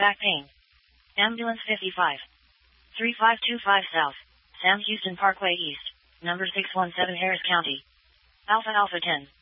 Back pain. Ambulance 55. 3525 South. Sam Houston Parkway East. Number 617 Harris County. Alpha Alpha 10.